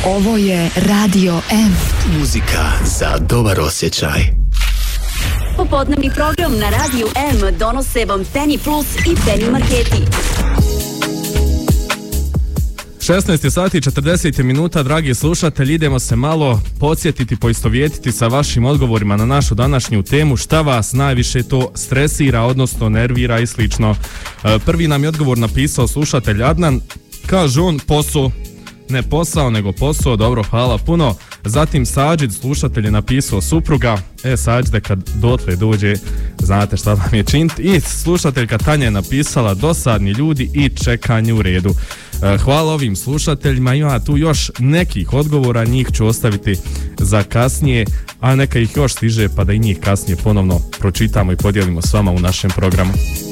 Ovo je Radio M. Muzika za dobar osjećaj. Popodnevni program na Radio M donose vam Penny Plus i Penny Marketi. 16 sati i 40 minuta, dragi slušatelji, idemo se malo podsjetiti, poistovjetiti sa vašim odgovorima na našu današnju temu, šta vas najviše to stresira, odnosno nervira i slično. Prvi nam je odgovor napisao slušatelj Adnan, kaže on posao, ne posao nego posao, dobro, hvala puno. Zatim Sađid, slušatelj, je napisao supruga, Sađide, kad dotle dođe, znate šta vam je činit. I slušateljka Tanja je napisala dosadni ljudi i čekanje u redu. Hvala ovim slušateljima, ima tu još nekih odgovora, njih ću ostaviti za kasnije, a neka ih još stiže pa da i njih kasnije ponovno pročitamo i podijelimo s vama u našem programu.